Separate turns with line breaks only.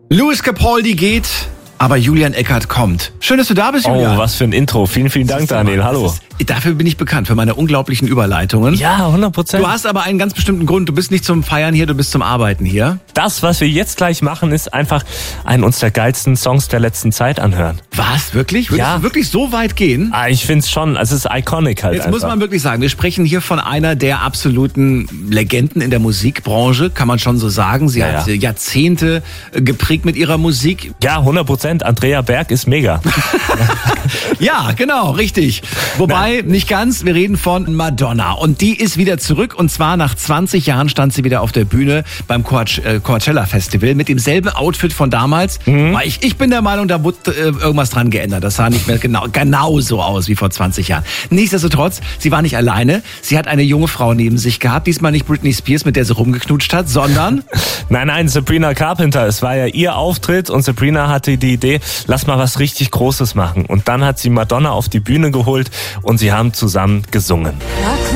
Lewis Capaldi geht, aber Julian Eckert kommt. Schön, dass du da bist, Julian.
Oh, was für ein Intro. Vielen, vielen Dank, Daniel. Hallo.
Dafür bin ich bekannt, für meine unglaublichen Überleitungen.
Ja, 100%.
Du hast aber einen ganz bestimmten Grund. Du bist nicht zum Feiern hier, du bist zum Arbeiten hier.
Das, was wir jetzt gleich machen, ist einfach einen uns der geilsten Songs der letzten Zeit anhören.
Was? Wirklich? Würdest du wirklich so weit gehen?
Ich find's schon. Es ist iconic halt.
Jetzt
einfach.
muss man wirklich sagen, wir sprechen hier von einer der absoluten Legenden in der Musikbranche, kann man schon so sagen. Sie hat Jahrzehnte geprägt mit ihrer Musik.
Ja, 100%. Andrea Berg ist mega.
Ja, genau, richtig. Wobei, nicht ganz, wir reden von Madonna. Und die ist wieder zurück. Und zwar nach 20 Jahren stand sie wieder auf der Bühne beim Coachella Festival mit demselben Outfit von damals. Ich bin der Meinung, da wurde irgendwas dran geändert. Das sah nicht mehr genau so aus wie vor 20 Jahren. Nichtsdestotrotz, sie war nicht alleine. Sie hat eine junge Frau neben sich gehabt. Diesmal nicht Britney Spears, mit der sie rumgeknutscht hat, sondern...
Nein, Sabrina Carpenter. Es war ja ihr Auftritt und Sabrina hatte die Idee, lass mal was richtig Großes machen. Und dann hat sie Madonna auf die Bühne geholt und sie haben zusammen gesungen.